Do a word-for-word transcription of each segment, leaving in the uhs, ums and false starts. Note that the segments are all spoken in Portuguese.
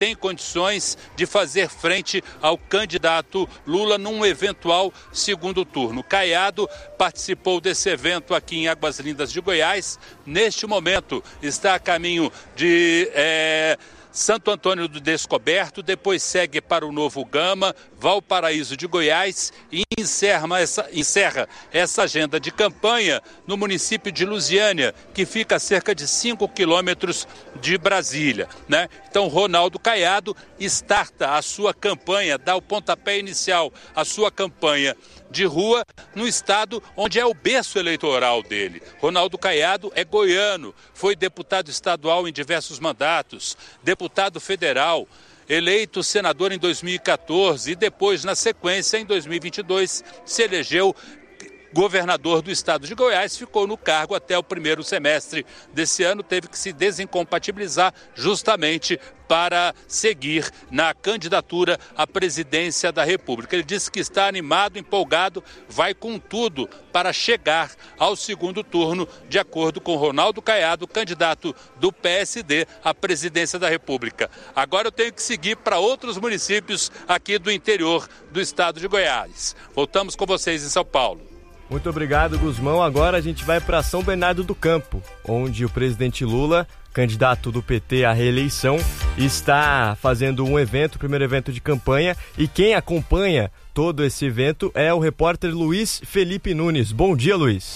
tem condições de fazer frente ao candidato Lula num eventual segundo turno. Caiado participou desse evento aqui em Águas Lindas de Goiás. Neste momento está a caminho de é, Santo Antônio do Descoberto, depois segue para o Novo Gama, Valparaíso de Goiás e encerra essa, encerra essa agenda de campanha no município de Lusiânia, que fica a cerca de cinco quilômetros de Brasília, né? Então, Ronaldo Caiado starta a sua campanha, dá o pontapé inicial, a sua campanha de rua no estado onde é o berço eleitoral dele. Ronaldo Caiado é goiano, foi deputado estadual em diversos mandatos, deputado federal, eleito senador em dois mil e quatorze e depois, na sequência, em dois mil e vinte e dois, se elegeu governador do estado de Goiás, ficou no cargo até o primeiro semestre desse ano, teve que se desincompatibilizar justamente para seguir na candidatura à presidência da República. Ele disse que está animado, empolgado, vai com tudo para chegar ao segundo turno, de acordo com Ronaldo Caiado, candidato do P S D à presidência da República. Agora eu tenho que seguir para outros municípios aqui do interior do estado de Goiás. Voltamos com vocês em São Paulo. Muito obrigado, Guzmão. Agora a gente vai para São Bernardo do Campo, onde o presidente Lula, candidato do P T à reeleição, está fazendo um evento, o primeiro evento de campanha, e quem acompanha todo esse evento é o repórter Luiz Felipe Nunes. Bom dia, Luiz.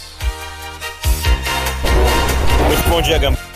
Muito bom dia, Gama.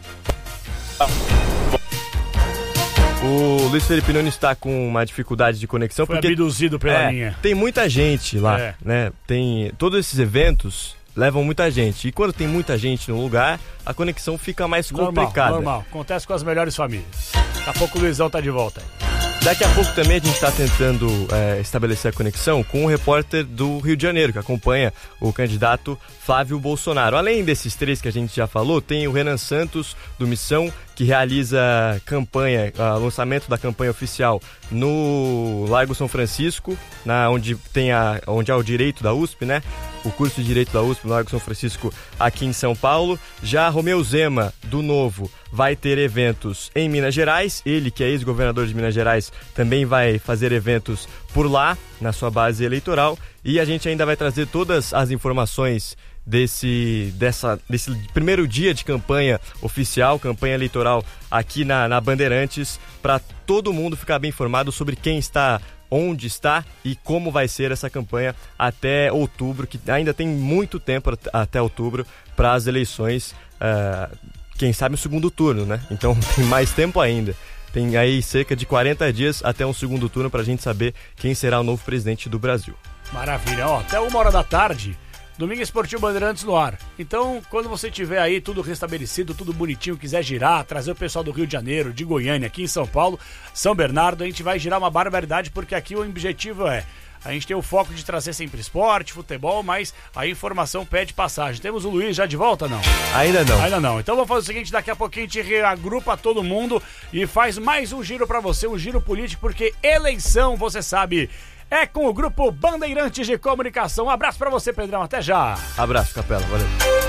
O Luiz Felipe Nunes está com uma dificuldade de conexão. Foi porque abduzido pela é, linha. Tem muita gente lá, é. né? Tem, todos esses eventos levam muita gente. E quando tem muita gente no lugar, a conexão fica mais normal, complicada. Normal, acontece com as melhores famílias. Daqui a pouco o Luizão tá de volta aí. Daqui a pouco também a gente está tentando é, estabelecer a conexão com o repórter do Rio de Janeiro, que acompanha o candidato Flávio Bolsonaro. Além desses três que a gente já falou, tem o Renan Santos, do Missão, que realiza campanha, uh, lançamento da campanha oficial no Largo São Francisco, na, onde, tem a, onde há o Direito da U S P, né? O curso de Direito da U S P no Largo São Francisco, aqui em São Paulo. Já Romeu Zema, do Novo, vai ter eventos em Minas Gerais. Ele, que é ex-governador de Minas Gerais, também vai fazer eventos por lá, na sua base eleitoral. E a gente ainda vai trazer todas as informações desse, dessa, desse primeiro dia de campanha oficial, campanha eleitoral aqui na, na Bandeirantes, para todo mundo ficar bem informado sobre quem está, onde está e como vai ser essa campanha até outubro, que ainda tem muito tempo até outubro para as eleições, uh, quem sabe o segundo turno, né? Então tem mais tempo ainda. Tem aí cerca de quarenta dias até um segundo turno para a gente saber quem será o novo presidente do Brasil. Maravilha, ó, até uma hora da tarde, Domingo Esportivo Bandeirantes no ar. Então, quando você tiver aí tudo restabelecido, tudo bonitinho, quiser girar, trazer o pessoal do Rio de Janeiro, de Goiânia, aqui em São Paulo, São Bernardo, a gente vai girar uma barbaridade, porque aqui o objetivo é, a gente tem o foco de trazer sempre esporte, futebol, mas a informação pede passagem. Temos o Luiz já de volta, não? Ainda não. Ainda não. Então vamos fazer o seguinte, daqui a pouquinho a gente reagrupa todo mundo e faz mais um giro pra você, um giro político, porque eleição, você sabe, é com o Grupo Bandeirantes de Comunicação. Um abraço pra você, Pedrão. Até já. Abraço, Capela. Valeu.